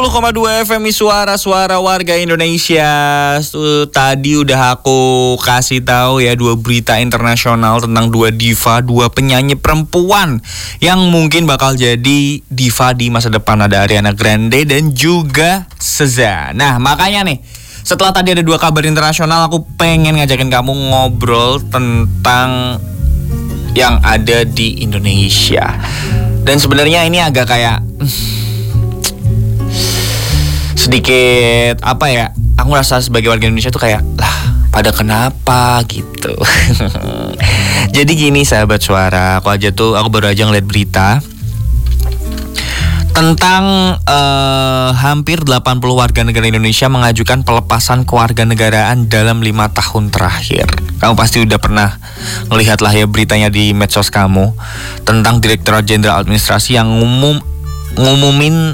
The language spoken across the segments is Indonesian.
10,2 FM Suara Warga Indonesia. Tadi udah aku kasih tahu ya 2 berita internasional tentang 2 diva, 2 penyanyi perempuan yang mungkin bakal jadi diva di masa depan. Ada Ariana Grande dan juga SZA. Nah makanya nih, setelah tadi ada 2 kabar internasional, aku pengen ngajakin kamu ngobrol tentang yang ada di Indonesia. Dan sebenarnya ini agak kayak sedikit apa ya, aku rasa sebagai warga Indonesia tuh kayak lah pada kenapa gitu. Jadi gini sahabat suara, aku baru aja ngeliat berita tentang hampir 80 warga negara Indonesia mengajukan pelepasan kewarganegaraan dalam 5 tahun terakhir. Kamu pasti udah pernah melihat lah ya beritanya di medsos kamu tentang Direktorat Jenderal Administrasi yang ngumumin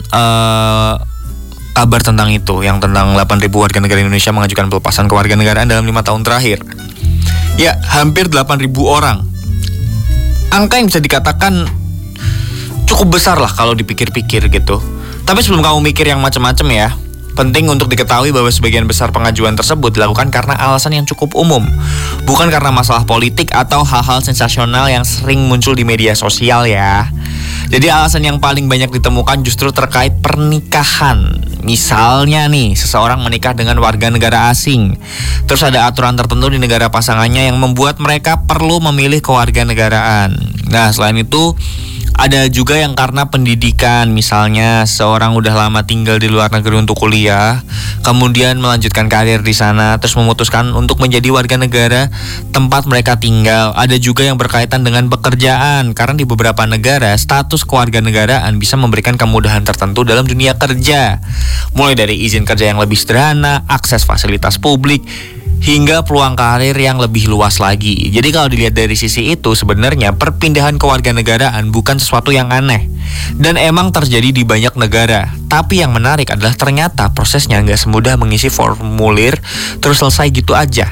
kabar tentang itu, yang tentang 8.000 warga negara Indonesia mengajukan pelepasan kewarganegaraan dalam 5 tahun terakhir. Ya, hampir 8.000 orang. Angka yang bisa dikatakan cukup besar lah kalau dipikir-pikir gitu. Tapi sebelum kamu mikir yang macam-macam ya, penting untuk diketahui bahwa sebagian besar pengajuan tersebut dilakukan karena alasan yang cukup umum, bukan karena masalah politik atau hal-hal sensasional yang sering muncul di media sosial ya. Jadi alasan yang paling banyak ditemukan justru terkait pernikahan. Misalnya nih, seseorang menikah dengan warga negara asing, terus ada aturan tertentu di negara pasangannya yang membuat mereka perlu memilih kewarganegaraan. Nah, selain itu ada juga yang karena pendidikan. Misalnya seorang udah lama tinggal di luar negeri untuk kuliah, kemudian melanjutkan karir di sana, terus memutuskan untuk menjadi warga negara tempat mereka tinggal. Ada juga yang berkaitan dengan pekerjaan, karena di beberapa negara status kewarganegaraan bisa memberikan kemudahan tertentu dalam dunia kerja, mulai dari izin kerja yang lebih sederhana, akses fasilitas publik, hingga peluang karir yang lebih luas lagi. Jadi kalau dilihat dari sisi itu, sebenarnya perpindahan kewarganegaraan bukan sesuatu yang aneh, dan emang terjadi di banyak negara. Tapi yang menarik adalah ternyata prosesnya nggak semudah mengisi formulir terus selesai gitu aja.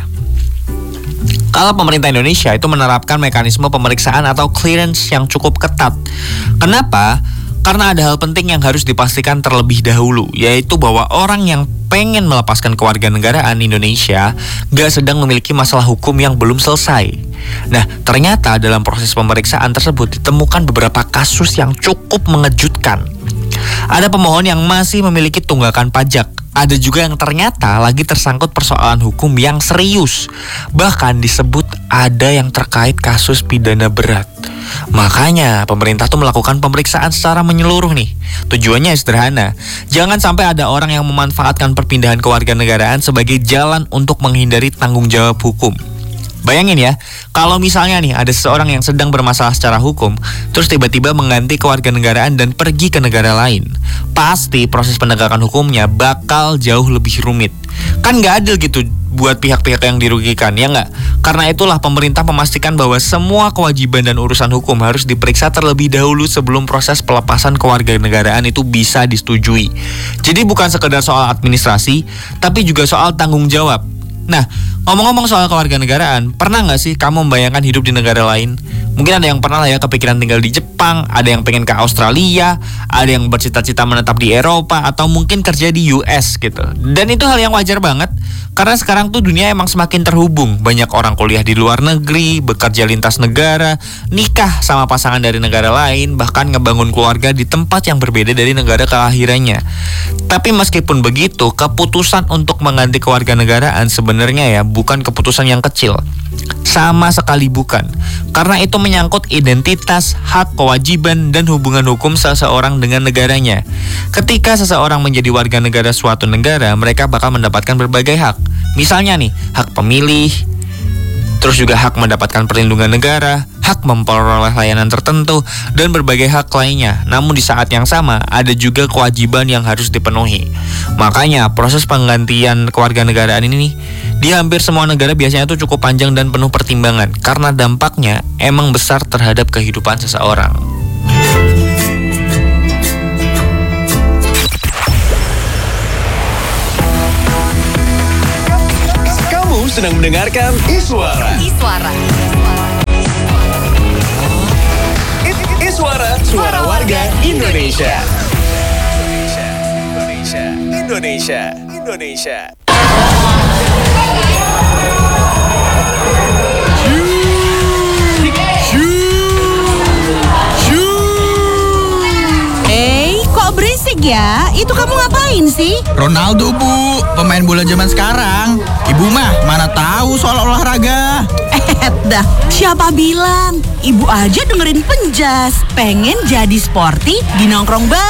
Kalau pemerintah Indonesia itu menerapkan mekanisme pemeriksaan atau clearance yang cukup ketat. Kenapa? Karena ada hal penting yang harus dipastikan terlebih dahulu, yaitu bahwa orang yang pengen melepaskan kewarganegaraan Indonesia gak sedang memiliki masalah hukum yang belum selesai. Nah, ternyata dalam proses pemeriksaan tersebut ditemukan beberapa kasus yang cukup mengejutkan. Ada pemohon yang masih memiliki tunggakan pajak. Ada juga yang ternyata lagi tersangkut persoalan hukum yang serius. Bahkan disebut ada yang terkait kasus pidana berat. Makanya pemerintah tuh melakukan pemeriksaan secara menyeluruh nih. Tujuannya sederhana, jangan sampai ada orang yang memanfaatkan perpindahan kewarganegaraan sebagai jalan untuk menghindari tanggung jawab hukum. Bayangin ya, kalau misalnya nih ada seseorang yang sedang bermasalah secara hukum, terus tiba-tiba mengganti kewarganegaraan dan pergi ke negara lain, pasti proses penegakan hukumnya bakal jauh lebih rumit. Kan gak adil gitu buat pihak-pihak yang dirugikan, ya nggak? Karena itulah pemerintah memastikan bahwa semua kewajiban dan urusan hukum harus diperiksa terlebih dahulu sebelum proses pelepasan kewarganegaraan itu bisa disetujui. Jadi bukan sekedar soal administrasi, tapi juga soal tanggung jawab. Nah, ngomong-ngomong soal kewarganegaraan, pernah nggak sih kamu membayangkan hidup di negara lain? Mungkin ada yang pernah lah ya kepikiran tinggal di Jepang, ada yang pengen ke Australia, ada yang bercita-cita menetap di Eropa, atau mungkin kerja di US gitu. Dan itu hal yang wajar banget, karena sekarang tuh dunia emang semakin terhubung. Banyak orang kuliah di luar negeri, bekerja lintas negara, nikah sama pasangan dari negara lain, bahkan ngebangun keluarga di tempat yang berbeda dari negara kelahirannya. Tapi meskipun begitu, keputusan untuk mengganti kewarganegaraan sebenarnya ya bukan keputusan yang kecil. Sama sekali bukan. Karena itu menyangkut identitas, hak, kewajiban, dan hubungan hukum seseorang dengan negaranya. Ketika seseorang menjadi warga negara suatu negara, mereka bakal mendapatkan berbagai hak. Misalnya nih, hak pemilih, terus juga hak mendapatkan perlindungan negara, hak memperoleh layanan tertentu, dan berbagai hak lainnya. Namun di saat yang sama, ada juga kewajiban yang harus dipenuhi. Makanya proses penggantian kewarganegaraan ini di hampir semua negara biasanya tuh cukup panjang dan penuh pertimbangan, karena dampaknya emang besar terhadap kehidupan seseorang. Kamu sedang mendengarkan Iswara. Iswara, suara warga Indonesia. Indonesia. Kok berisik ya? Itu kamu ngapain sih? Ronaldo, Bu, pemain bola zaman sekarang. Ibu mah mana tahu soal olahraga. Dah, siapa bilang? Ibu aja dengerin Penjas. Pengen jadi sporty di nongkrong